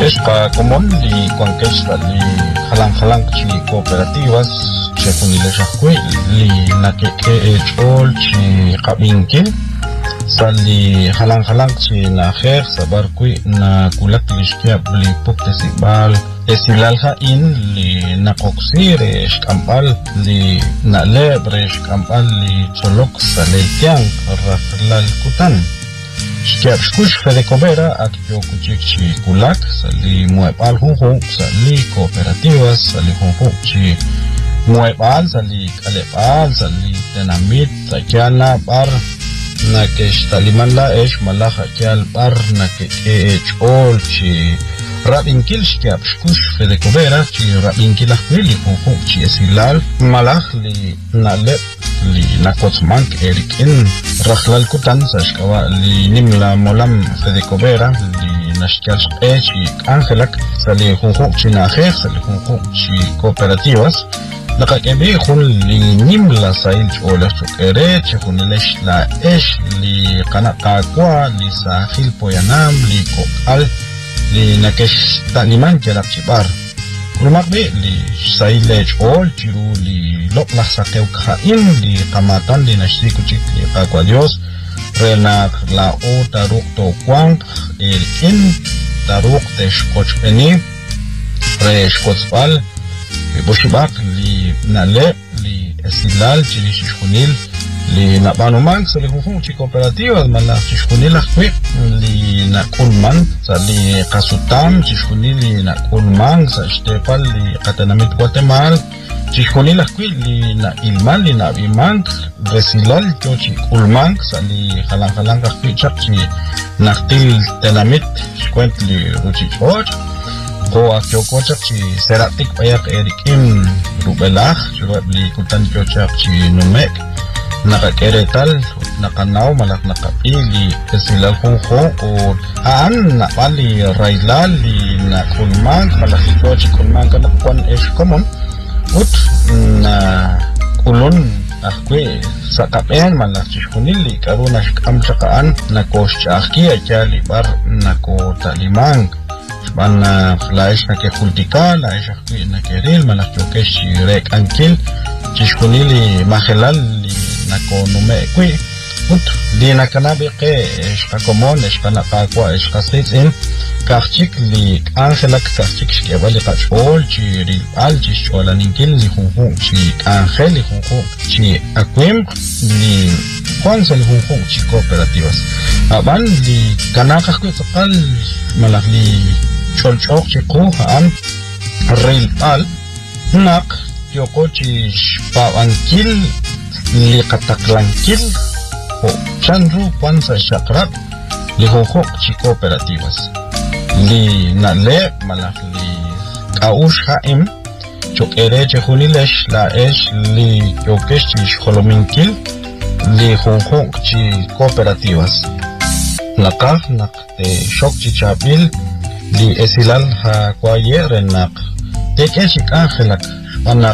Espa común li conquista li halang chi cooperativas che kunileshakwe li nakeke echol chi qabinkil sali halang chi na kher sabarkui na kulak lishkia li puktesibal esilalha in li nakoksire shkampal li nalebre shkampal li cholok saletian raflal kutan Shkiab shkush fede cobera ak yo kuchikchi kulak sali muebal hunhun sali cooperativas sali hunhun chi muebal sali kalebal sali tenamit sakyala bar na ke shtaliman la esh malaha kyal bar na ke ol chi rabinkil shkiab shkush fede cobera chi rabinkil akwili hunhun chi esilal malach li nalep li nakotsmank erikin rakhlal kutan sashkawa li nimla molam fede cobera li nashkal chi angelak sali hunhu chi najer sali hunhu chi cooperativas lakakebe khun li nimla sail chola chukere chkhunilesh la esh li qanaqaqwa li sahil poyanam li kokal li nakesh taniman kelak chibar Rumakbe li sailej ol chiru li loklah sakeu khain li kamatan li nashikuchik li kakwa Dios renak la o taruk to kwang in taruk te shkochpeni re shkotspal boshibak li nale li esilal chili shishkunil li nabanuman sali hunhun chi cooperativas mala chishkunil akhwe li nakulman sali kasutam chishkunil li nakulman sa shtepal li katanamit Guatemala chishkunil akhwe li na ilman li nabiman resilal cho chi kulman sali halang akhwe chak chi naktil tenamit shkwent li ruchichot ko akyo ko chak chi seratik payak erikim rubelach churab li kutan cho chak chi numek nakakeretal nakanaw malak nakapili kasilal hunho o aan napali railal li nakulman malak ito kulman kanakwan esh common ut na kulon akwe sa kapen malak chishkunili karuna shkam chakaan nakosh chaki akyali bar nako talimang Bana laish na ke kultika laish akwe na keril malak chokesh rek ankil chishkunili mahelal li nako nume kwi ut li nakanabe ke shkakomon shkanaqaqwa shkasitsin kachik li angelak kachik shkebali qachol chi rilal chi sholanikil li hunhun chi angel li hunhun chi akwim li kwanza li hunhun chi cooperativas aban li kanaqaqwi tsaqal malak li cholchok chi quhan rilal nak yoko chi shpawankil li kataklankil o chanru kwanza shakrat li hohok chi cooperativas li nale malak li kaush haim chok ere chehunilesh la esh li yokesh chi shkolominkil li hohok chi cooperativas nakah nak te shok chi chabil li esilal ha kwaye renak teke chi angelak anak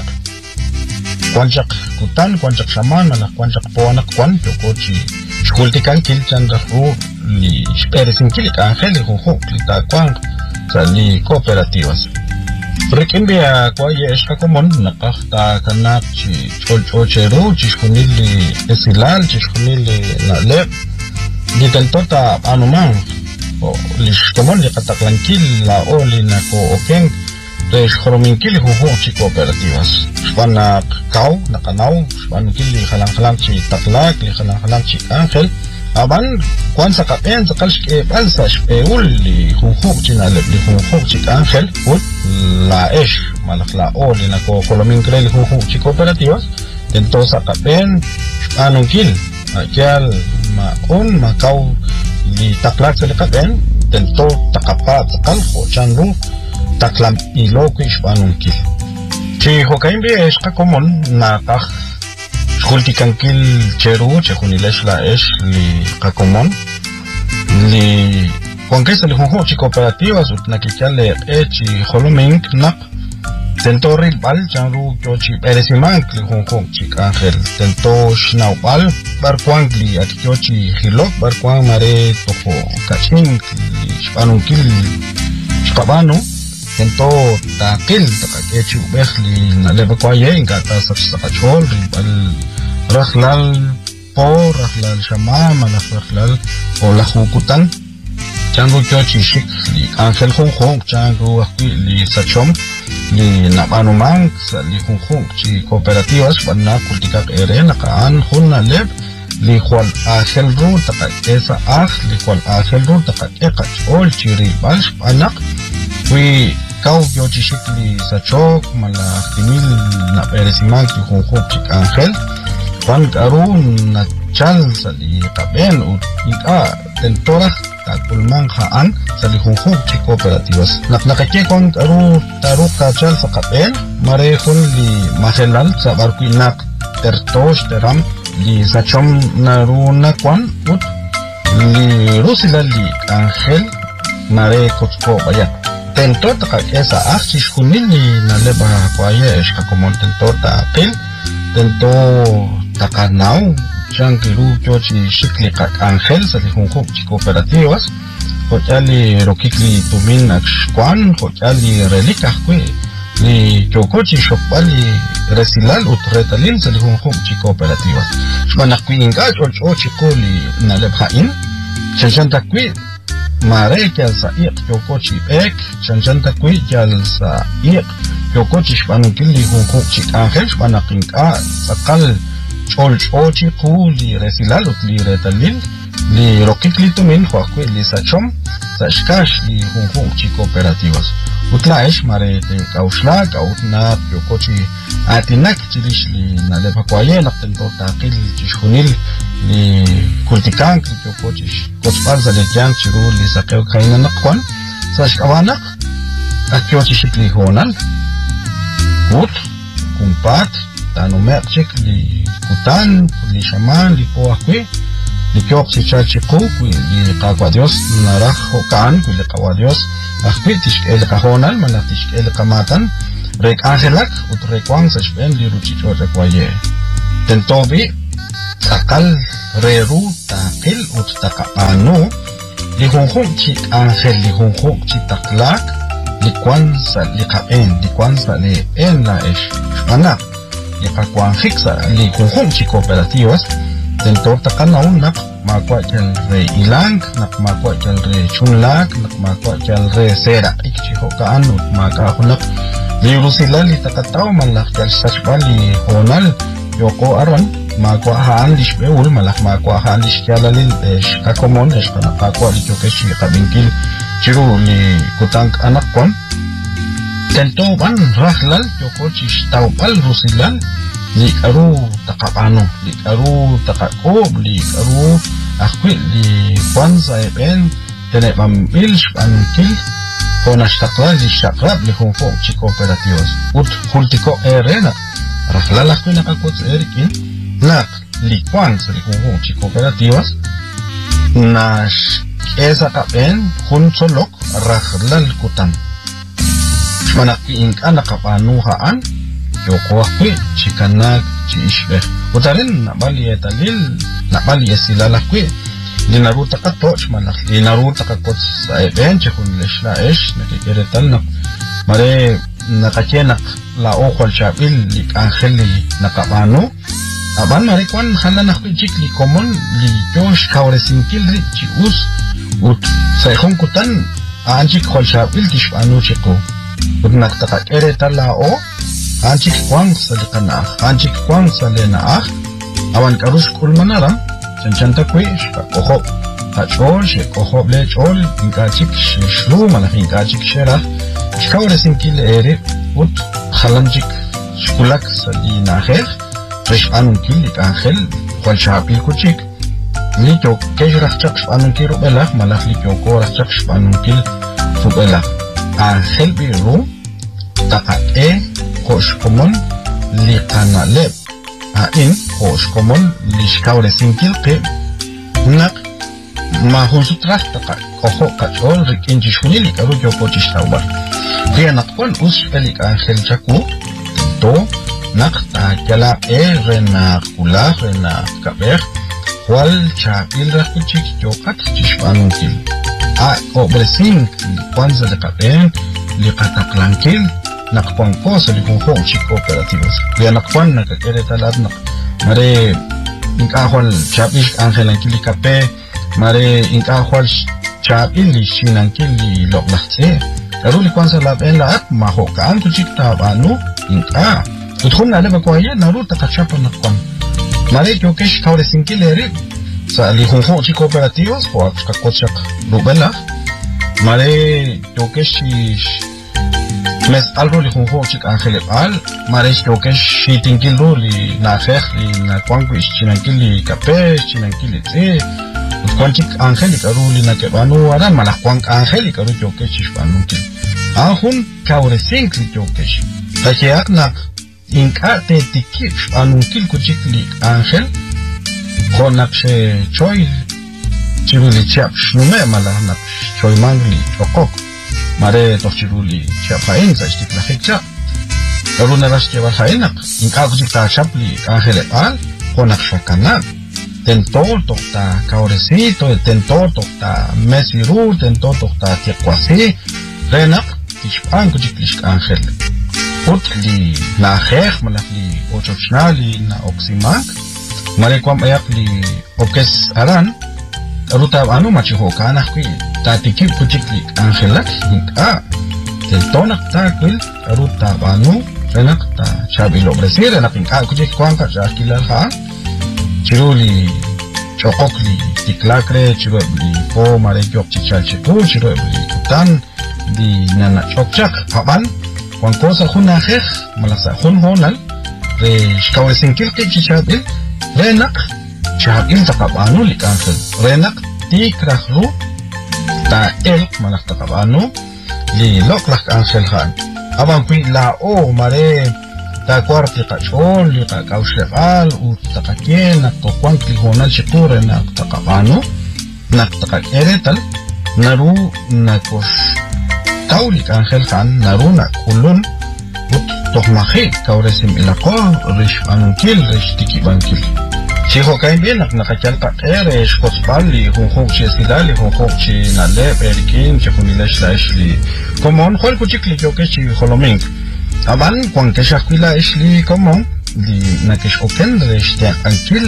kwanchak kutan kwanchak shaman malak kwanchak poanak kwan yokochi shkultikan kil chandrahu li speresin kilik angel li hunhu klita kwang sa li cooperativas Rikimbia kwa ye eshka komon nakakta kanak chi cholchocheru chi shkunil li esilal chi shkunil li nalep li teltota anumang o li shkomon li kataklankil la o li nako okeng Resh Horominkil huhu chi cooperativas. Shpanak kau nakanaw, shpanunkil li halang chi taklak, li halang chi angel. Aban kwan sa kapen sa kalshke balsa shpeul li huhu chi nalep li huhu chi angel ut la esh malakla o li nako Horominkil li huhu chi cooperativas. Tento sa kapen shpanunkil akyal maun makaw li taklak sa li kapen tento takapat sa kalho chanru taklam ilo ko ispanunkil. Chi hokaimbe eshka komon na tak shkultikankil cheru chehunilesh la esh li kakomon li konkesa li hunho chi cooperativas ut nakikyale chi holomink nak tentoril bal chanru kyo chi peresimank li hunho chi angel tento shnau bal barkwang li akyo chi hilok barkwang mare toko kachink li ispanunkil Kabano, tento takil, takakechu behli na lebakwaye, ingata sa kachol, ribal rahlal po, rahlal shama, malak rahlal o lahukutan. Chango kyochi shik li angel hong chango akwi li sachom, li napanumang sa li hong chi kooperativas, wana kultikak ere, nakaan hun na leb, li Juan Ángel Ru takat esa li Juan Ángel Ru takat ekach ol chiri balsh anak wi kau kyochi shik li sachok mala timil na peresimang ki hong chik Ángel Juan Karun na chal sa li kaben ut ika tentora takulmang haan sa li hong chik kooperativas nakakye Juan Karu taruk ka chal sa kaben marehon li mahelal sa barkuinak tertosh teram li sachom naruna kwan ut li rusila li Ángel mare kotsko baya tento taka esa archis kunili na leba kwaye eshka komon tento takil tento takanau changiru kyochi shikli kak Ángel sa li hongkong chi kooperativas hochali rokikli tumin akshkwan hochali relika kwe li chokochi shokbali resilal utretalin sa lihong chi kooperativas. Shmanakwi inga chochi ko li nalebhain, chanchantakwi mare kyal sa iq chokochi ek, chanchantakwi kyal sa iq chokochi shmanukil lihong chi Ángel, shmanakinga sakal chochi ko li resilal ut li retalin, li rokikli tumin huakwi li sachom, sa shkash li hong chi kooperativas. Utlaesh mare te kaushla kautna yokochi atinak chilish li na lebakwaye naktentor takil chishunil li kultikank yokochi kospal za lekyang chiru li sakeo kaina nakwan sa shkawanak akyochi shikli honal ut kumpat tanumek chik li kutan li shaman li poakwe li kyok si chachiku li kakwa Dios narah hokaan li kawa Dios akwi tishkel kahonal malak tishkel kamatan rek Ángelak ut rekwang sa shpen li ruchicho rekwaye tentobi takal reru takil ut takapano li hongkong chik Ángel li hongkong chik taklak li kwan sa li kaen li kwan sa li en la esh shpanak li kakwang hiksa li hongkong chik kooperativas tentor takanaw nak makwa kyal re ilang nak makwa kyal re chunlak nak makwa kyal re sera ikchiho kaan ut makahunak liru sila li takataw malak kyal sachba li honal yoko aran makwa haan lishbeul malak makwa haan lishkyalalil kakomon kanakakwa li kyokesh li kabinkil chiru li kutang anak kwan tento ban rahlal yoko chishtawpal rusilal li karu takapano li karu takakob li karu akwi li kwanza eben tene pambil shpankil konashtakla li shakrab li hongkong chi kooperativas ut hultiko erena rahlal akwi nakakots erikin nak li kwanza li hongkong chi kooperativas nash esa kapen hun solok rahlal kutan shmanakwi inka nakapano haan yoko akwi chikanak chi ishbeh utarin nabali etalil nabali esilala kwi linaruta katoch malak linaruta kakot sa eben chekun leshla esh nakikeretal nak mare nakachenak la okwal chabil li Ángel li nakapano aban mare kwan hanan akwi chik li komon li josh kauresinkil ri chi us ut sa kutan anchik kwal chabil tishpano chiko ut nakakakeretal la o anchik kwang sa likanah anchik kwang sa lenah awan karus kulmanaram chanchanta kwi koho kachol she koho ble chol inkachik shlu malak inkachik shera shkawresinkil ere ut khalanjik shkulak sa linahel fresh anunkil lik Ángel kwal shapil kuchik li kyok kejrachak shpanunkil rubelak malak li kyoko rachak shpanunkil rubelak Ángel biru takae kosh komon li kanaleb ain kosh komon li shkawresinkil ke nak mahusutras taka koho kachol rikin jishunili karu joko chishtawar kaya nakwan us pelik Ángel chaku to nak takala rena kula rena kaber wal chapil rakuchik jokat chishpanunkil obresing kwanza de kapen li kataklanquil nakpan cosa li junjo chi cooperativas li nakpan nakakere talat nak mare inkahwal chapish angelanquil kape mare inkahwal chapil li shinanquil li loklachtse karu li kwanza la ben la mahokan tu chikta banu inka utkhun na ba ko ya naru takachapa nakpan mare yo kesh kaure sinkileri sa li junjo chi cooperativas o akakochak rubela mare yo kesh mes algo li junjo chi angel al mare yo kesh tinkilo li na khekh li na kwangu chinankil li kape chinankil li tse kwanchik angel karu li na ke banu ara mana kwang angel karu yo kesh banu ki ahun kaure sink li yo kesh takiak na inka te tikip anunkil kuchik li angel konak she choy chiruli chap shnume mala nak choy mangli chokok mare to chiruli chap hain sa stik la hekcha karuna ras ke hain inka kuchik ta chapli angel al konak shakana tento tokta kauresito tento tokta mesiru tento tokta tekwasi renak tishpan kuchik lish angel Utli na khekh malakli ochochnali na oximak mare kwam ayakli okes aran ruta anu machiho kana kwi tatiki kuchikli angelak hinka teltonak takwil ruta anu renak ta chabilo bresir na pinka kuchik kwanka jakilal ha chiruli chokokli tiklakre chiruli po mare kyok chichal chipu chiruli kutan di nana chokchak haban Juan cosa juna jej, malasa jun honal, re shkawe sinkil ke chichabil, renak chabil takabanu lik angel, renak tikrahru ta el malak takabanu li loklak angel han. Abang kui la o mare ta kwarti kachol li ka kaushefal u takakien nak tokwang li honal chiture nak takabanu nak takakeretal naru nakos Taulik angel han naruna kulun ut tohmahi kauresim ilako rish anunkil rish tiki bankil. Chiho kain bien nak nakachal ka ere shkospali hunho chi sidali hunho chi nale perikin chi hunilash lashli. Komon khol kuchik li joke chi holoming. Aban kwang keshakwila ishli komon li nakish oken rish te ankil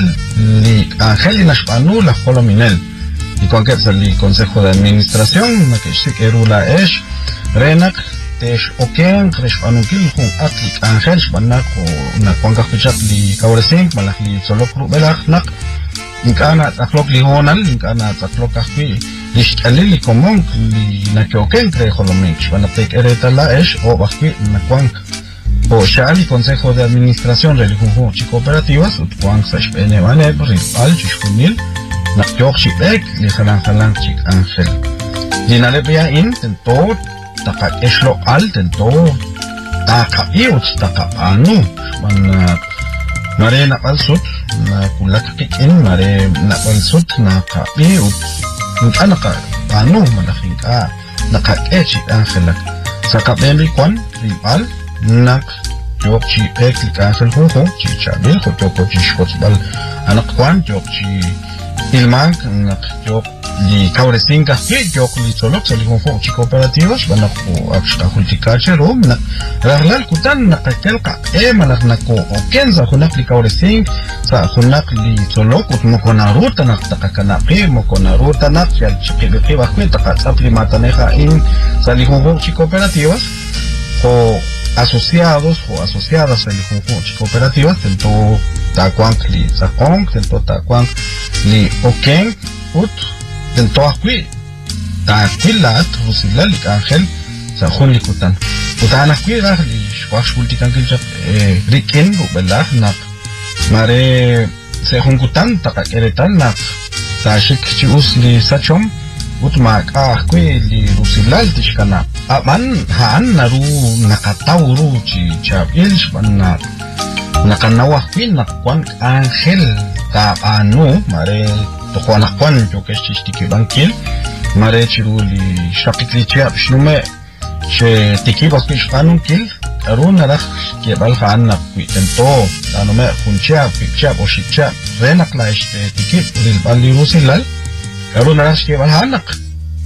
li angel nashpanu la holominel. Y con que el Consejo de Administración que sí que rula es renak tesh oken kresh anunkil hun atlik angel banak na kwanga kuchap li kauresing malak li solok rubelak nak inkana taklok li honal inkana taklok akwi lishtalil li komong li na oken kre holomich banak tek eretala es o bakwi na kwang o shali Consejo de Administración de Junjo chi cooperativas ut kwang sash bene vale al chishkunil Nakjok chibek li halang chik angel. Dinale pia in tento taka eslo al tento taka iut taka anu man mare na palsut na kulak kikin mare na palsut na ka iut nka ka anu malaking ka naka chik angel sa kapeli kwan ribal nak jok chibek li angel ho chi chabil ko to chi shkotsbal anak kwan jok chi Ilman nak jok li kauresinga ke jok li solok sa li honfo chi cooperativas banak ko aksta hultikache rom nak rahlal kutan nakakelka manak nako okenza hunak li kauresing sa hunak li solok ut mokona ruta nak takakana ke mokona ruta nak yal chike ke bakwe takat saplimata neha in sa li honfo chi cooperativas o asociados o asociadas a li honfo chi cooperativas tento takwang li sakong tento takwang li oken ut tento akwi takilat rusilal lik angel sa khun likutan utana akwi ra li shwash multikan kilchap riken ubela nak mare se hunkutan takakeretan nak tashik chi usli sachom ut mak akwi li rusilal tishkana aman han naru nakatauru chi chapil shbanna nakanawa kwin nakwan angel ka anu mare to kwan nakwan yo ke stiki bankil mare chiruli shapikli chap shnume che tiki bakish anunkil aruna rakh ke bal khan nak kwi tento anome khuncha pikcha oshikcha renak la este tiki ril bali rusilal aruna rakh ke bal hanak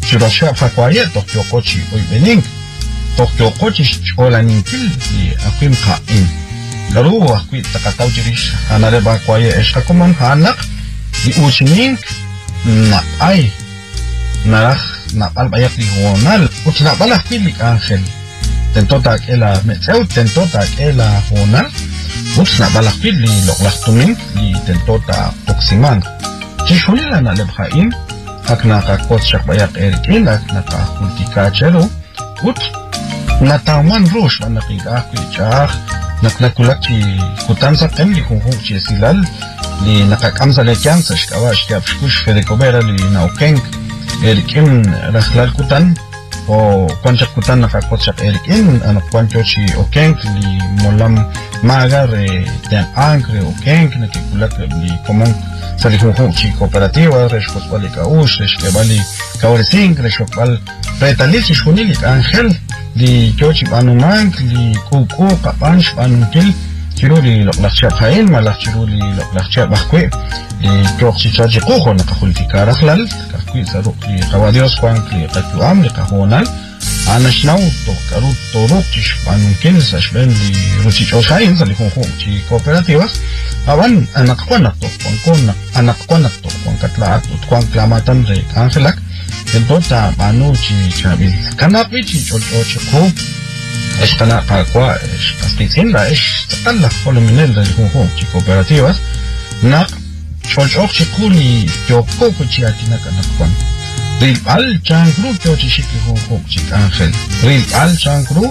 chirasha fakwaye tokyo kochi oibening tokyo kochi cholanintil li akwim khaim laru akwi takataw jirish hanare bakwaye eshkakuman hanak li uchining na ay naraj na albayak li honal utna balak pilik angel tentota ela metzeu tentota ela honal utna balak pili loklaktumin li tentota toksiman chishulila na lebhaim akna ka kotsak bayak erikin akna ka kultikachero ut nataman rush manakiga kwichak naknakulak chi kutansa temli hunghung chi silal li nakakamsa lekyang sa shkawash kyapshkush fedekobera li naukeng erikin rakhlal kutan o kwanchak kutan nakakotsak erikin anak kwancho chi okeng li molam magar ten ankre okeng nakikulak li komong sa li hunghung chi kooperativa reshkos bali kaush reshke bali kauresing reshok bal retalit chi shunilik angel li kyochi banumang li kuku kapansh banungkil kiro li loklakchap hain malak kiro li loklakchap bakwe li kyochi chaji kuko nakahultika rakhlal kakwi saruk li kawadios kwang li katuam li kahonal anashnaw to karut toruk chish banungkil sa shben li ruchichos hain sa li hunghung chi kooperativas awan anakwanak to anakwanak to kwang katlaat ut kwang klamatan re kangelak Entota manu chi chabil kanapi chi chocho ko es kana kwa es kastinda es talla holominel del conjunto chi cooperativas na chocho chi kuli yoko ko chi atina kana kwan ril al changru chochi chi conjunto chi angel ril al changru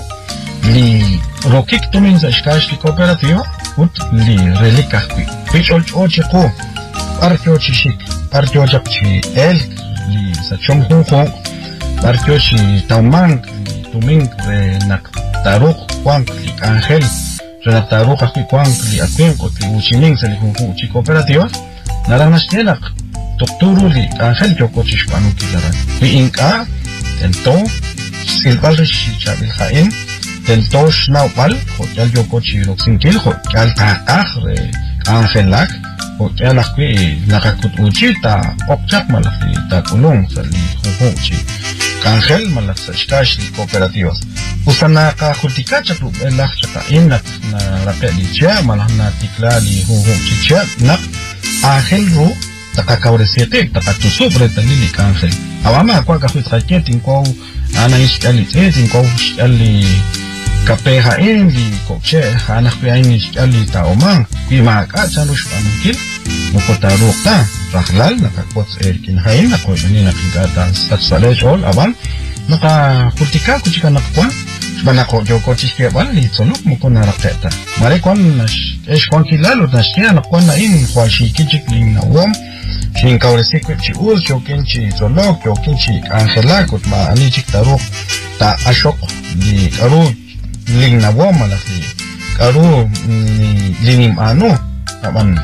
li rokik tumin za shkash chi cooperativa ut li relika pi chocho chi ko archo chi shik archo chi el li sa chom hong barkyo si taumang tuming re nak taruk kwang li angel re nak taruk akwi kwang li akweng ko li uchining sa li hong chi kooperativa naranas tiyanak tukturu li angel kyoko chi shpanu kilaran pi inka tento silbal re si chabil hain tento shnawpal hotel kyoko chi roksinkil hotel kakak re angel lak hotel akwi nakakut uchi ta okchak malak li ta kulong sa li hong chi Angel malak sa shkash li cooperativas usana ka kultika chaklu belak chaka inak na rape li chia malak na tikla li hong chicha nak Angel ru takakauresete takatusub retalili ka Angel awama kwa kahuit kaketin kwa ana iskali tsetin kwa iskali kapeha li kokche anak kuya ini iskali taomang kuimaka chanush panukil mukotaruk ta rakhlal nakakots erkin hain ako ni nakikata satsalej all aban naka kultika kuchika nakwa banako joko chiske bal li tsoluk muko naraketa mare kon es kon kilalo nashkia nakwa na in khwashi kichik ling na wom shin kauresi kuchi us jokin chi tsolok jokin chi angela kut ma ani chik taruk ta ashok li karu ling na wom malaki karu linim ano aban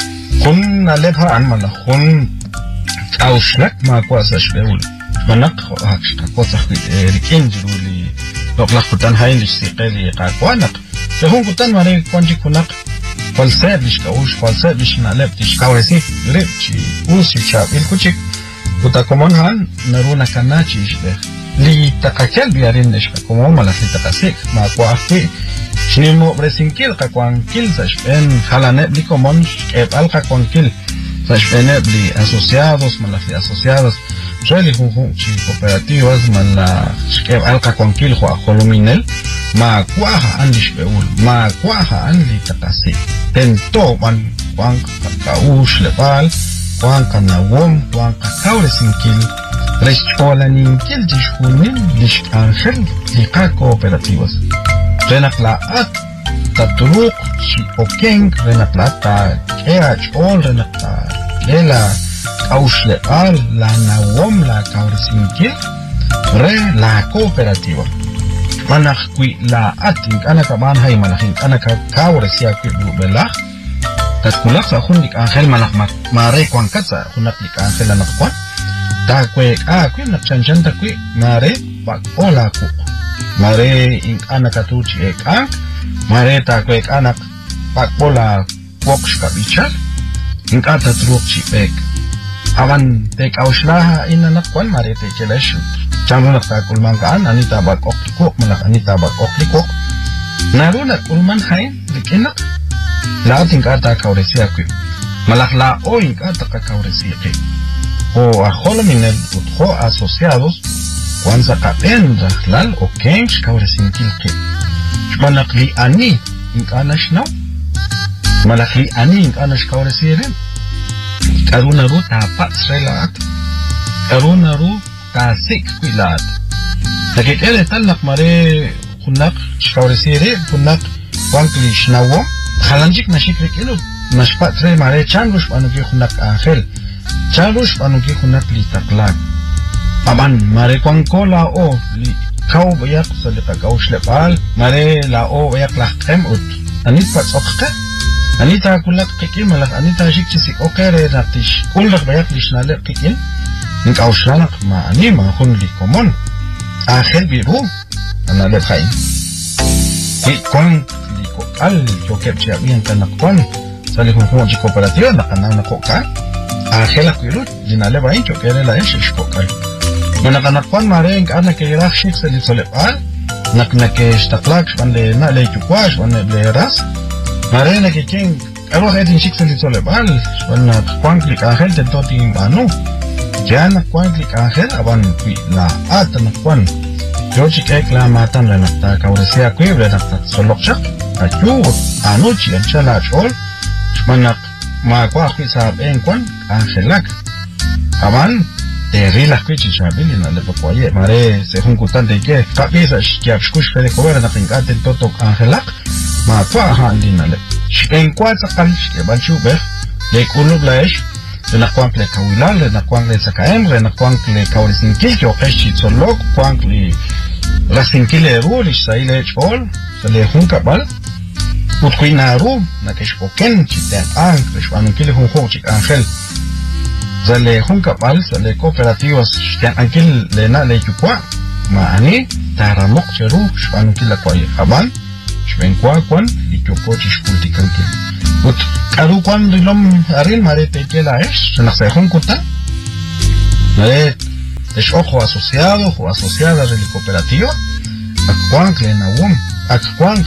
kun nalephaan mana kun ausnak makuasa shbeul manak hakota rikin juli loklak kutan hain listiqeli qaqwanak sehun kutan mare konji kunak falseb lishkaush falseb lishnalep tishkauresi repchi usi chabil kuchik utakomon han naruna kanachi ishbe li takakel biarin nishka como malasi takasik makuafi Shnimo bresinkil kakwankil sa shpen halanep li komon al kakwankil sa shpenep li asociados malafi asociados Reli hung chi cooperativas mala shkep al kakwankil hua holominel ma kuaha an li shpeul ma kuaha an li takasi tento man kwang kakaush lepal kwang kanawom kwang kakaurezinkil reshchola ninkil jishkunin lish angel li cooperativas Renaklaat taturuk si okeng renaklat kea chol renaklat lela kausle al la nawom la kauresinkil re la cooperativa manak kui la ating anak kaman hay manakin anak kauresia kui belah tatkulak sa hundik angel manak mare kwangkat sa hunak lik angel anak kwan ta kwe kui nak chanchan ta kui mare bak ola ku Mare ing anak katuchi ek ang mare ta ko ek anak pakbola box kabichal ing ata truk chi ek aban te kaushla inanak kwan mare te kelesh chamunak ta kulman kan anita bak okliko malak anita bak okliko naruna kulman hain dikinak la tingka ta kauresia ku malak la o inka ta kauresia ke o aholo minel utho asociados kwan sa kapenda lal o kench kauresin kilke malak li ani inka nashno malak li ani inka nash kauresia Karuna ru tapat selat, karuna ru kasik kuilat. Tapi kalau talak mare kunak kauresire kunak wangkli snawo, halanjik nashikrik elu nashpat tre mare chanrush panuki kunak angel, chanrush panuki kunak li taklak. Aman mare kuangko la o li kau bayak salita kau slepal, mare la o bayak lakem ut. Anit pat okka. Anita kulak kikin malak anita shikchisi okere ratish kulak bayak lishnale kikin nik aushlanak ma ani ma hun li komon akhel biru anale khain ki kon li ko al yo kepcha bien tanakon sali hun ji cooperativa nakana nakoka akhel akiru dinale bain yo kere la esh kokal manakon mare ink ana ke rakh shik sali solepal naknake shtaklak shvanle na le tukwash vanle le ras Marena que quien algo que tiene chicos en solebal, bueno, cuán clic ángel de todo en vano, ya no cuán clic ángel, aban la ata no cuán, yo chique la matan la nata cauresea cuibre nata solopcha, ayu anoche en chala chol, mana ma cuá quizá en cuán ángelak, aban de rilas cuichi chabil na le pocoye, mare se juntan de que capisa que abscush de cover na fincate todo ángelak. Ma fa handina le en kwatsa kalish ke banchu be le kulub laish le na kwang le kawila le na kwang le sakaem le na kwang le kawlisin kiljo eshi tsolok kwang le rasin kile ru sai le chol se le hunka bal utkuina ru na kesh poken chita ang kesh anu kile hun ho chik angel se le hunka bal se le cooperativas chita angel le na le chukwa ma ani taramok cheru shpanu kila kwaye aban Ven cuan y yo coches culticanque. But caru cuan rilom aril mare te que la es, se nos dejó un cuta. Mare es ojo asociado o asociada de la cooperativa. A cuan que na wum, a cuan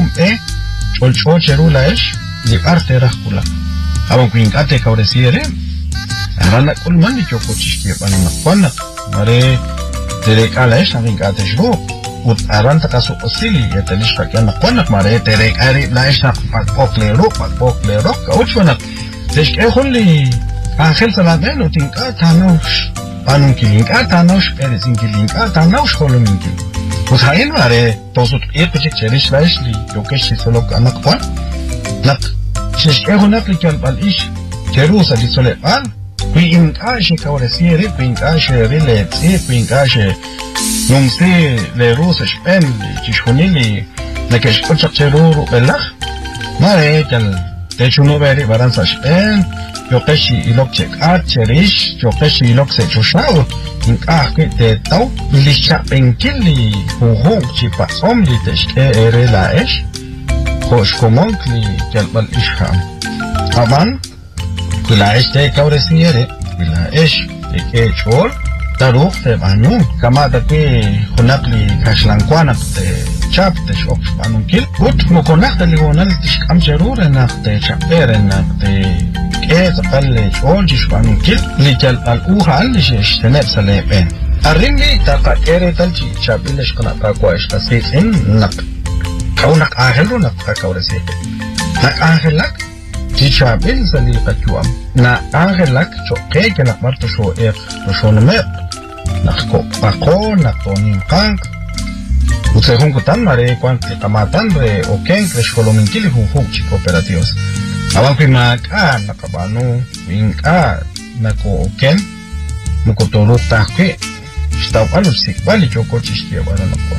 chol cherula es de parte rascula. Abon cuincate cauresiere. Arana colman y yo coches que van a cuan mare te de cala es a vincate shro. Ut aranta kaso osili etelish kakiana konak mare terek ari naisha pakpoklero kauchwana tesh ke khulli angel saladen utinka tanosh anun kilinka tanosh peresin kilinka tanosh kholuminki ut hain mare tosut ekchik cherish laishli yokeshi solo kanak kon nak tesh ke khonak likal bal ish jerusa disole al kuinka she kauresiere kuinka she reletse kuinka she non se le russe spen chishunili na que escucha cheruru belach mare tal de chuno beri baranza spen yo keshi ilok check at cherish yo keshi ilok se chushao in que te tau lisha penkili ho chipa somli teske ere la esh hosh komonkli kelbal isham aban kula este kauresiere kula esh de que chol Taruk te banu kamada ke khunakli khashlanquana te chap te shop banunkil gut mokonak te ligonal tishkam cherur enakte chaper enakte ke zapalle chol jishbanunkil likal al uhal lish teneb salepen arringi taqa ere talchi chapilish kana kwa estasin nak kaunak ahelu nak kaurese nak ahelak Chichabil sali kachuam na angelak choke que la parte so to sonemet nakko pako naktonin kank utse hunkutan mare kwante kamatan re oken kreshkolominkili hu chi cooperativos aban primak nakabanu winka nako oken mukotoruta ke stawalo sikbali choko chishkia bana nakwa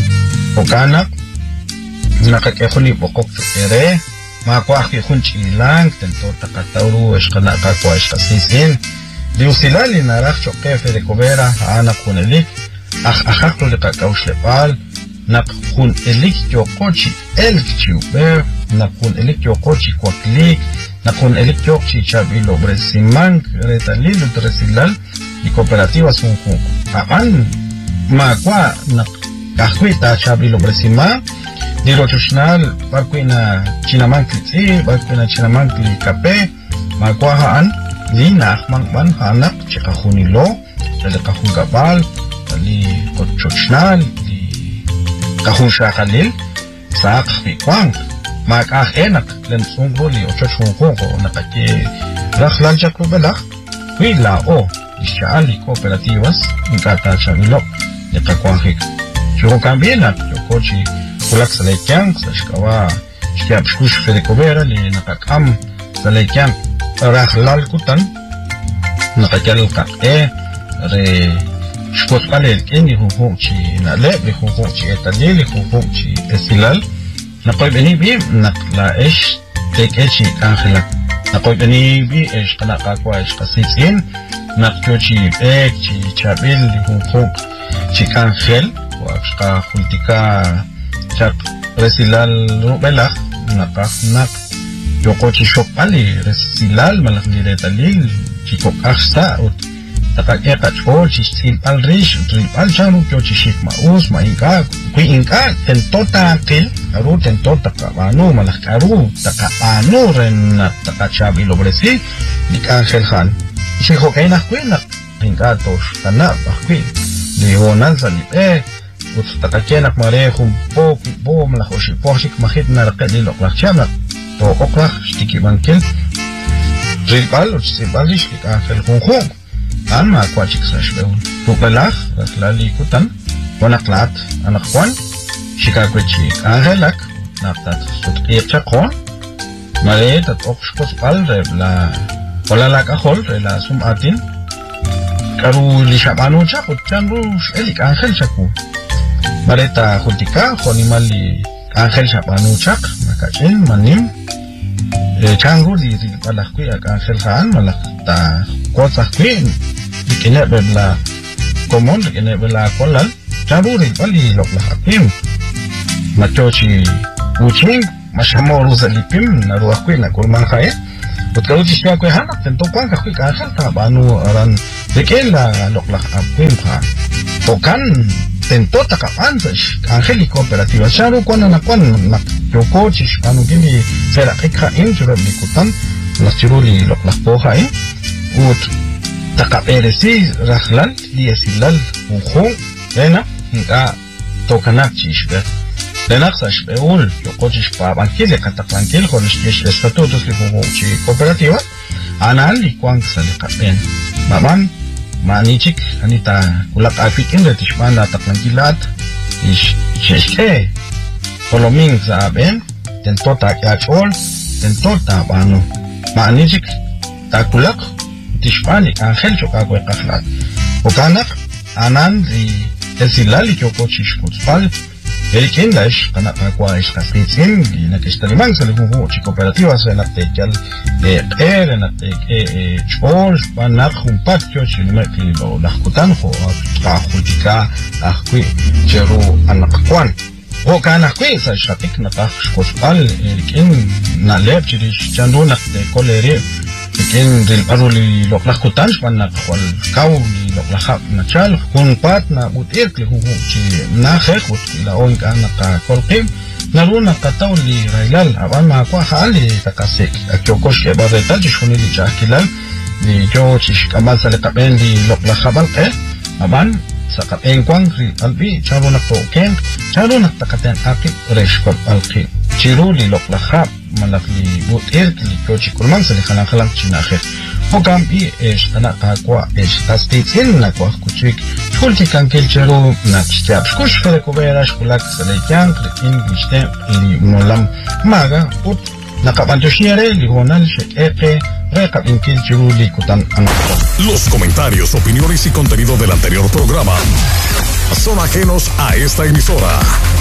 okana nakakehoni bokok chukere ma kwaki khunchi lang tento takatauru eshkana kakwa eshkasisin diusilali narak chokefe de cobera ana kunelik akhaklo de kakaushlepal nak hun elik yokochi elchiuber nak hun elik yokochi kwaklik nak hun elik yokochi chabilo bresimang retalil utresilal y cooperativas un aban makwa nak kahwita chabilo bresima dirochushnal barkuina chinamankli barkuina chinamankli kape makwa haan lina mangman hanak chikahunilo dali kahungabal dali kochuchnal kahun shakalil sa kahwikwang makahenak len sungroli o chochungongo nakake raklancha kubelak wila o isyaali cooperativas ingkata chamilo nikakwangik chuko kambina yokochi kulak sa lekyang sa shkawa shkiab shkush ferekobera li nakakam sa lekyang raklal kutan nakakyal kake re shkot palel kini huhung chi naleb li huhung chi etalye li huhung chi esilal nakoy benibi nakla esh tek echi kankhilak nakoy benibi esh kanakakwa esh kasitsin nakchochi ek chi chabil li huhung chi kankhel wakshka hultika chak resilal rubelak nakaknak yokochi shopali resilal malakli retalil chikok aksta ut takakeka chol chisil al rish trip al chanu kyo chishik maus mainka kui inka tentota kil aru tentota kabanu malak aru takapanu ren takachabi lobresi nik Angel Han ishiko kaina kuina inka tosh kana bakwi leonan salipe ut takakenak mare humpo bo malakoshi poshik mahit na rakali loklak chama to oklak stiki bankel tripal ut sibalish nik Angel Hong Anma kwachik sa shbeun. Pupelach, raklali kutan, wanaklat, anakwan, shikakwechi angelak, naktat sutkir chakon, mare tat okshkos pal rebla, walalak ahol rela sum atin, karu lishabanu chakut chanru elik angel chaku. Mare ta hutika, honimali angel shabanu chak, makachin, manim, changu di palakwi ak Angel Han, malak ta kotsakwi, Dikene bela komon, dikene bela kolal, caruri bali loklah apim. Macoci ucing, masyamo ruzalipim, naruakui na kurman kaya. Kalau jisnya kue hanak, tentu kuang kakui kasar tak banu aran dikela loklah apim ka. Tokan tentu tak kapan sih, Angel kooperativa caru kuan anakwan nak joko cis banu gini saya rakik in sudah likutan, nak curuli loklah pohai, ut takapelesi rahlan dia silal uhung lena hingga tokanak cishbe lena sashbe ul yokochish pa bankil kataklankil konishkish estatutos li uhung chi cooperativa anan li kwang salikapen baban manichik anita kulak afikin retishman taklankilat ish cheshke koloming saben tentota kachol tentota banu manichik takulak Tishpani Angel chokakwe kaklat. Okanak anan di esilali chokochish kutspal. Erikin lash kanak akwa ish kaskitsin di nakishtalimang sa lihuhu chi kooperativa sa naktekyal naktek chol panak humpat kyo chinumek lo lakutan ho kakultika akwi cheru anakakwan. O kanakwi sa shatik nakashkospal erikin nalep chirish chandu naktekoleri Bikin del paruli loklah kutan panak wal kau li loklah nachal kunpat na butir kli huhu chi na khekut la on ka naka kolkim naruna kataw li railal aban ma kwa hali takasik akyokosh ke bareta jishuni li jakilal li jo chish kamal sale kapen li loklah khabal ke aban sa kapen kwang ri albi charo na token charo na takaten akip reshkot alki chiru li loklah khab malakli butir kli kochi kurman sali khalang chinakhir hokam bi esh ana kakwa esh tastin na kwa kuchik kulti kankel chero na chtiap kush fere kobera shkulak sali kyang klikin gishte ili molam maga ut nakapantoshniere li honal shekeke rekap inkil chero li kutan anakto. Los comentarios, opiniones y contenido del anterior programa son ajenos a esta emisora.